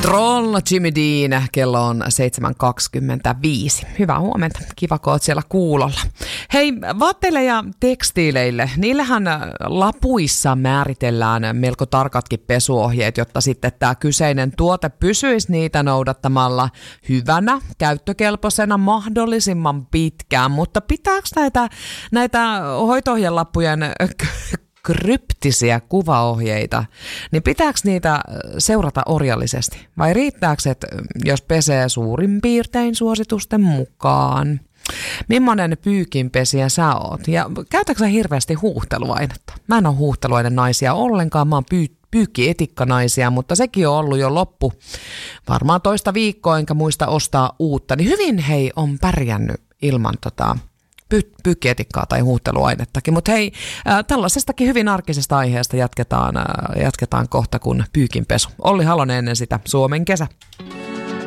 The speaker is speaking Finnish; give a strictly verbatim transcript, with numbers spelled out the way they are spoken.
Troll Jimmy Dean, kello on seitsemän kaksikymmentäviisi. Hyvää huomenta, kiva kun oot siellä kuulolla. Hei, vaatteille ja tekstiileille, niillähän lapuissa määritellään melko tarkatkin pesuohjeet, jotta sitten tämä kyseinen tuote pysyisi niitä noudattamalla hyvänä, käyttökelpoisena mahdollisimman pitkään. Mutta pitääkö näitä, näitä hoito-ohjelappujen kryptisiä kuvaohjeita, niin pitääkö niitä seurata orjallisesti? Vai riittääkö, että jos pesee suurin piirtein suositusten mukaan? Millainen pyykinpesiä sä oot? Ja käytätkö sä hirveästi huuhteluainetta? Mä en ole huuhteluainen naisia ollenkaan, mä oon pyy- pyykkietikka-naisia, mutta sekin on ollut jo loppu. Varmaan toista viikkoa, enkä muista ostaa uutta. Niin hyvin hei on pärjännyt ilman tota pyykkietikkaa tai huuhteluainettakin. Mutta hei, äh, tällaisestakin hyvin arkisesta aiheesta jatketaan, äh, jatketaan kohta, kun pyykinpesu. Olli Halonen ennen sitä. Suomen kesä.